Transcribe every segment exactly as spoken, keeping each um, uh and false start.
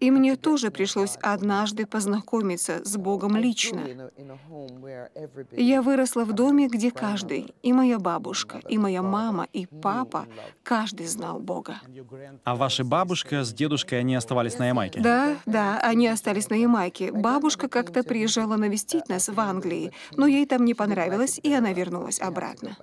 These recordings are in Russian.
И мне тоже пришлось однажды познакомиться с Богом лично. Я выросла в доме, где каждый, и моя бабушка, и моя мама, и папа, каждый знал Бога. А ваша бабушка с дедушкой, они оставались на Ямайке? Да, да, они остались на Ямайке. Бабушка как-то приезжала навестить нас в Англии, но ей там не понравилось, и она вернулась обратно.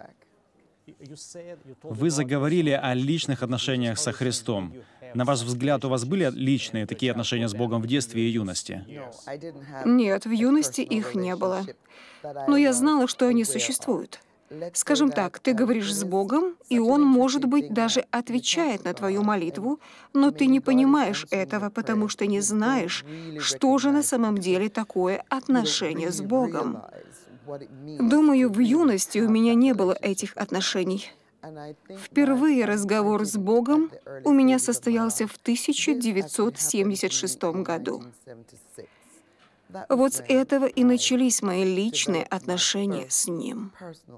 Вы заговорили о личных отношениях со Христом. На ваш взгляд, у вас были личные такие отношения с Богом в детстве и юности? Нет, в юности их не было. Но я знала, что они существуют. Скажем так, ты говоришь с Богом, и Он, может быть, даже отвечает на твою молитву, но ты не понимаешь этого, потому что не знаешь, что же на самом деле такое отношение с Богом. Думаю, в юности у меня не было этих отношений. Впервые разговор с Богом у меня состоялся в тысяча девятьсот семьдесят шестом году. Вот с этого и начались мои личные отношения с Ним.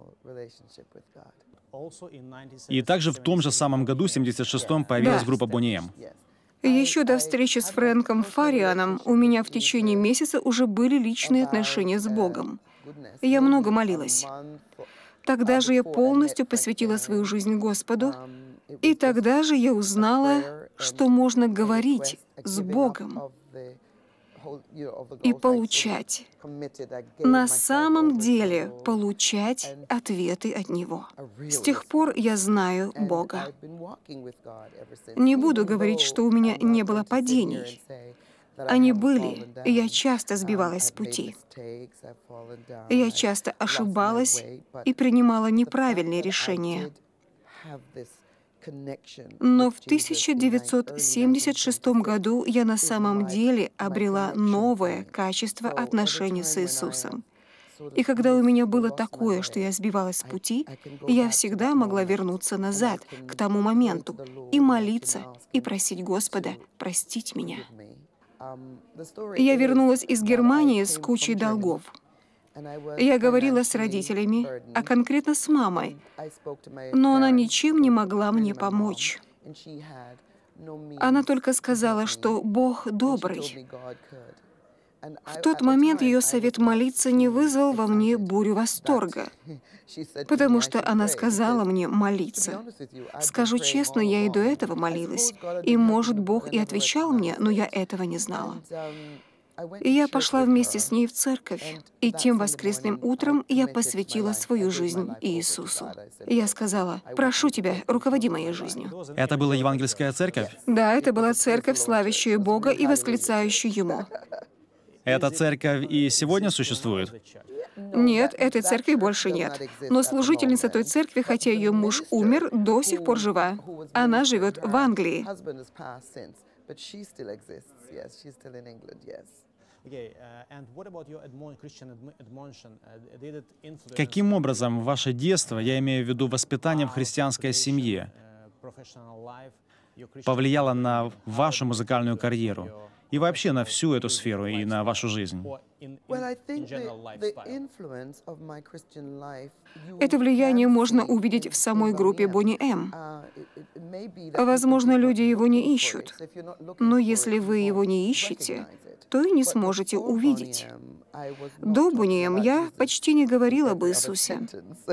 И также в том же самом году, семьдесят шестом, появилась Да. группа Boney M. Еще до встречи с Фрэнком Фарианом у меня в течение месяца уже были личные отношения с Богом. Я много молилась. Тогда же я полностью посвятила свою жизнь Господу, и тогда же я узнала, что можно говорить с Богом и получать, на самом деле получать ответы от Него. С тех пор я знаю Бога. Не буду говорить, что у меня не было падений. Они были, и я часто сбивалась с пути. Я часто ошибалась и принимала неправильные решения. Но в тысяча девятьсот семьдесят шестом году я на самом деле обрела новое качество отношений с Иисусом. И когда у меня было такое, что я сбивалась с пути, я всегда могла вернуться назад, к тому моменту, и молиться, и просить Господа простить меня. Я вернулась из Германии с кучей долгов. Я говорила с родителями, а конкретно с мамой, но она ничем не могла мне помочь. Она только сказала, что Бог добрый. В тот момент ее совет молиться не вызвал во мне бурю восторга, потому что она сказала мне молиться. Скажу честно, я и до этого молилась, и, может, Бог и отвечал мне, но я этого не знала. И я пошла вместе с ней в церковь, и тем воскресным утром я посвятила свою жизнь Иисусу. Я сказала: «Прошу Тебя, руководи моей жизнью». Это была евангельская церковь? Да, это была церковь, славящая Бога и восклицающая Ему. Эта церковь и сегодня существует? Нет, этой церкви больше нет. Но служительница той церкви, хотя ее муж умер, до сих пор жива. Она живет в Англии. Каким образом ваше детство, я имею в виду воспитание в христианской семье, повлияло на вашу музыкальную карьеру и вообще на всю эту сферу и на вашу жизнь? Это влияние можно увидеть в самой группе Boney M. Возможно, люди его не ищут, но если вы его не ищете, то и не сможете увидеть. До Boney M я почти не говорила об Иисусе.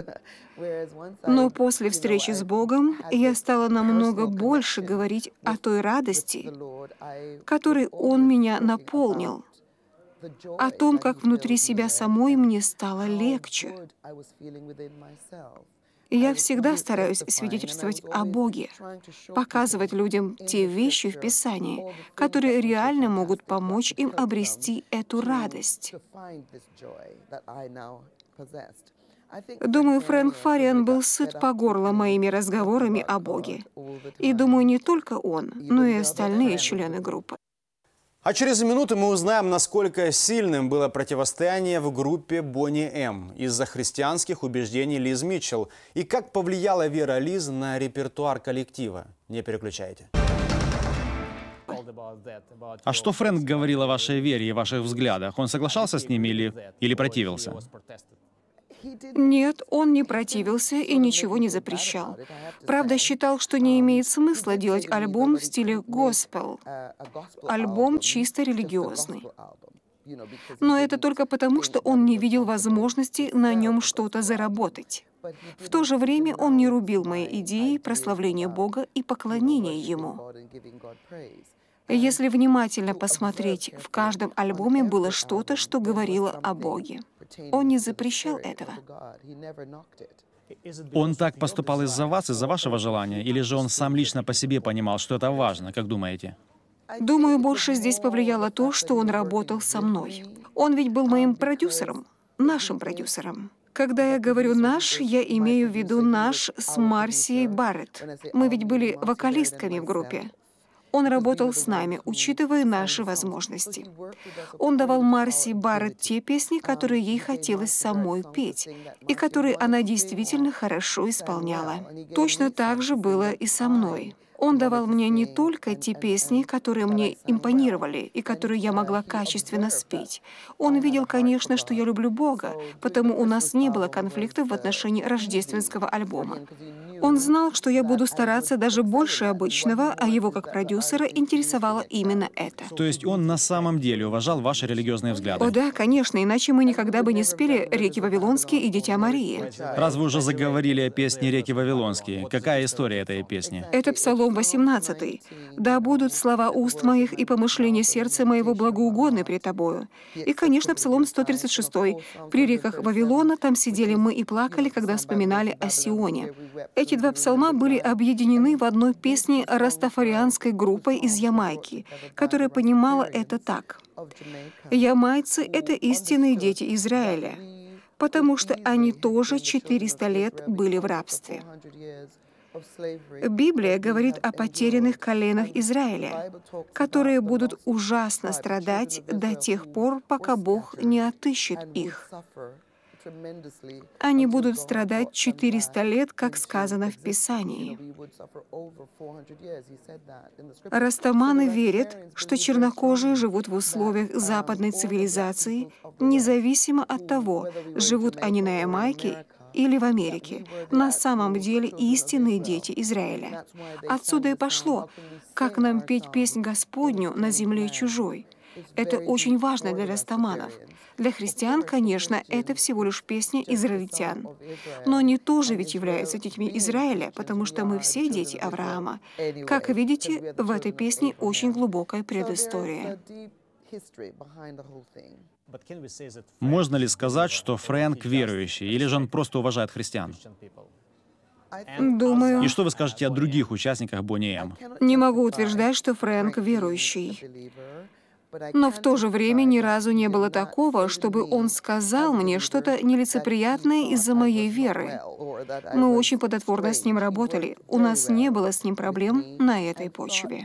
Но после встречи с Богом я стала намного больше говорить о той радости, которой Он меня наполнил, о том, как внутри себя самой мне стало легче. Я всегда стараюсь свидетельствовать о Боге, показывать людям те вещи в Писании, которые реально могут помочь им обрести эту радость. Думаю, Фрэнк Фариан был сыт по горло моими разговорами о Боге. И думаю, не только он, но и остальные члены группы. А через минуту мы узнаем, насколько сильным было противостояние в группе Boney M из-за христианских убеждений Лиз Митчелл и как повлияла вера Лиз на репертуар коллектива. Не переключайте. А что Фрэнк говорил о вашей вере и ваших взглядах? Он соглашался с ними или, или противился? Нет, он не противился и ничего не запрещал. Правда, считал, что не имеет смысла делать альбом в стиле госпел, альбом чисто религиозный. Но это только потому, что он не видел возможности на нем что-то заработать. В то же время он не рубил мои идеи прославления Бога и поклонения Ему. Если внимательно посмотреть, в каждом альбоме было что-то, что говорило о Боге. Он не запрещал этого. Он так поступал из-за вас, из-за вашего желания, или же он сам лично по себе понимал, что это важно, как думаете? Думаю, больше здесь повлияло то, что он работал со мной. Он ведь был моим продюсером, нашим продюсером. Когда я говорю «наш», я имею в виду «наш» с Марсией Барретт. Мы ведь были вокалистками в группе. Он работал с нами, учитывая наши возможности. Он давал Марси Барретт те песни, которые ей хотелось самой петь, и которые она действительно хорошо исполняла. Точно так же было и со мной. Он давал мне не только те песни, которые мне импонировали и которые я могла качественно спеть. Он видел, конечно, что я люблю Бога, потому у нас не было конфликтов в отношении рождественского альбома. Он знал, что я буду стараться даже больше обычного, а его как продюсера интересовало именно это. То есть он на самом деле уважал ваши религиозные взгляды? О да, конечно, иначе мы никогда бы не спели «Реки Вавилонские» и «Дитя Марии». Раз вы уже заговорили о песне «Реки Вавилонские», какая история этой песни? Это Псалом восемнадцатый. «Да будут слова уст моих и помышления сердца моего благоугодны пред тобою». И, конечно, Псалом сто тридцать шестой. «При реках Вавилона там сидели мы и плакали, когда вспоминали о Сионе». Эти два псалма были объединены в одной песне растафарианской группой из Ямайки, которая понимала это так. Ямайцы — это истинные дети Израиля, потому что они тоже четыреста лет были в рабстве. Библия говорит о потерянных коленах Израиля, которые будут ужасно страдать до тех пор, пока Бог не отыщет их. Они будут страдать четыреста лет, как сказано в Писании. Растаманы верят, что чернокожие живут в условиях западной цивилизации, независимо от того, живут они на Ямайке или в Америке, на самом деле истинные дети Израиля. Отсюда и пошло, как нам петь песнь Господню на земле чужой. Это очень важно для растаманов. Для христиан, конечно, это всего лишь песня израильтян. Но они тоже ведь являются детьми Израиля, потому что мы все дети Авраама. Как видите, в этой песне очень глубокая предыстория. Можно ли сказать, что Фрэнк верующий, или же он просто уважает христиан? Думаю, И что вы скажете о других участниках Бонни М? не могу утверждать, что Фрэнк верующий. Но в то же время ни разу не было такого, чтобы он сказал мне что-то нелицеприятное из-за моей веры. Мы очень плодотворно с ним работали. У нас не было с ним проблем на этой почве.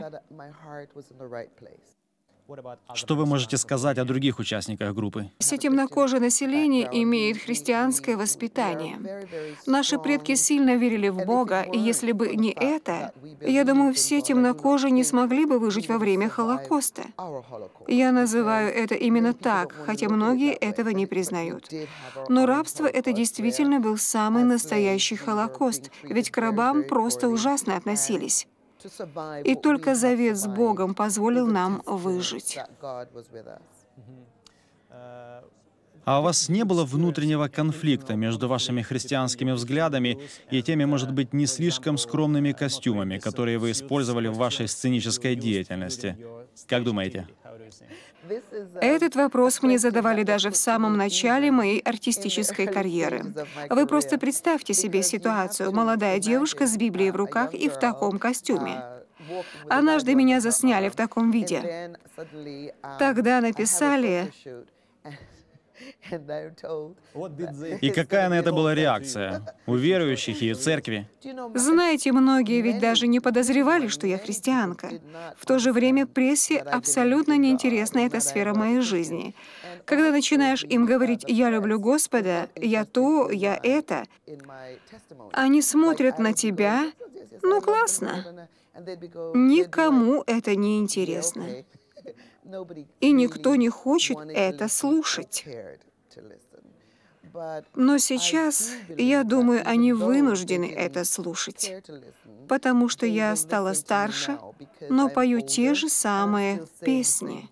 Что вы можете сказать о других участниках группы? Все темнокожее население имеет христианское воспитание. Наши предки сильно верили в Бога, и если бы не это, я думаю, все темнокожие не смогли бы выжить во время Холокоста. Я называю это именно так, хотя многие этого не признают. Но рабство — это действительно был самый настоящий Холокост, ведь к рабам просто ужасно относились. И только завет с Богом позволил нам выжить. А у вас не было внутреннего конфликта между вашими христианскими взглядами и теми, может быть, не слишком скромными костюмами, которые вы использовали в вашей сценической деятельности? Как думаете? Этот вопрос мне задавали даже в самом начале моей артистической карьеры. Вы просто представьте себе ситуацию: молодая девушка с Библией в руках и в таком костюме. Однажды меня засняли в таком виде. Тогда написали... И какая на это была реакция? У верующих и у церкви? Знаете, многие ведь даже не подозревали, что я христианка. В то же время прессе абсолютно неинтересна эта сфера моей жизни. Когда начинаешь им говорить «я люблю Господа», «я то», «я это», они смотрят на тебя, ну классно. Никому это не интересно. И никто не хочет это слушать. Но сейчас, я думаю, они вынуждены это слушать, потому что я стала старше, но пою те же самые песни.